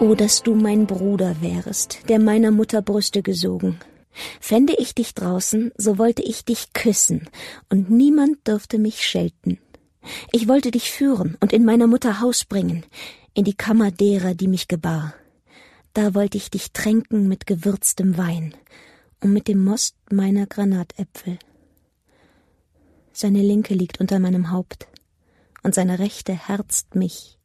Oh, dass du mein Bruder wärest, der meiner Mutter Brüste gesogen. Fände ich dich draußen, so wollte ich dich küssen, und niemand dürfte mich schelten. Ich wollte dich führen und in meiner Mutter Haus bringen, in die Kammer derer, die mich gebar. Da wollte ich dich tränken mit gewürztem Wein und mit dem Most meiner Granatäpfel. Seine Linke liegt unter meinem Haupt, und seine Rechte herzt mich.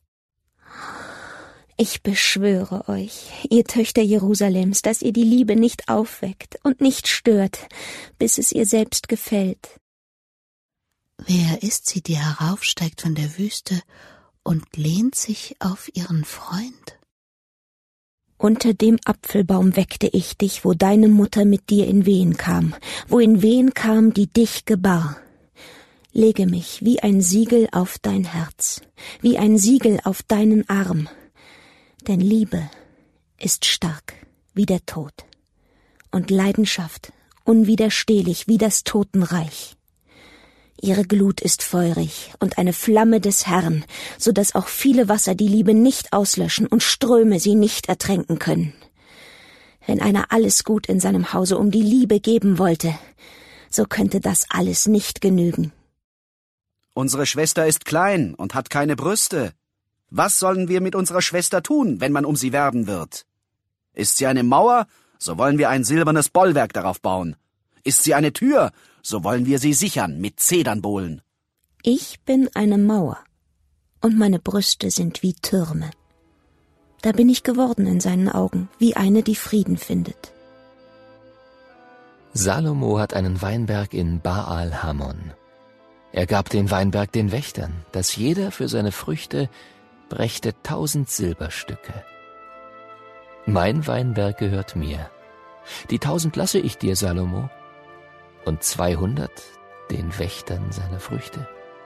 Ich beschwöre euch, ihr Töchter Jerusalems, dass ihr die Liebe nicht aufweckt und nicht stört, bis es ihr selbst gefällt. Wer ist sie, die heraufsteigt von der Wüste und lehnt sich auf ihren Freund? Unter dem Apfelbaum weckte ich dich, wo deine Mutter mit dir in Wehen kam, wo in Wehen kam, die dich gebar. Lege mich wie ein Siegel auf dein Herz, wie ein Siegel auf deinen Arm. Denn Liebe ist stark wie der Tod und Leidenschaft unwiderstehlich wie das Totenreich. Ihre Glut ist feurig und eine Flamme des Herrn, so dass auch viele Wasser die Liebe nicht auslöschen und Ströme sie nicht ertränken können. Wenn einer alles Gut in seinem Hause um die Liebe geben wollte, so könnte das alles nicht genügen. Unsere Schwester ist klein und hat keine Brüste. Was sollen wir mit unserer Schwester tun, wenn man um sie werben wird? Ist sie eine Mauer, so wollen wir ein silbernes Bollwerk darauf bauen. Ist sie eine Tür, so wollen wir sie sichern mit Zedernbohlen. Ich bin eine Mauer, und meine Brüste sind wie Türme. Da bin ich geworden in seinen Augen, wie eine, die Frieden findet. Salomo hat einen Weinberg in Baal-Hamon. Er gab den Weinberg den Wächtern, dass jeder für seine Früchte brächte 1000 Silberstücke. Mein Weinberg gehört mir. Die 1000 lasse ich dir, Salomo, und 200 den Wächtern seiner Früchte.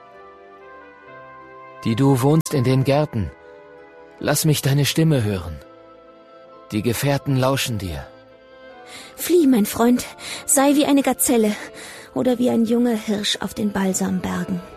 Die du wohnst in den Gärten, lass mich deine Stimme hören. Die Gefährten lauschen dir. Flieh, mein Freund, sei wie eine Gazelle oder wie ein junger Hirsch auf den Balsambergen.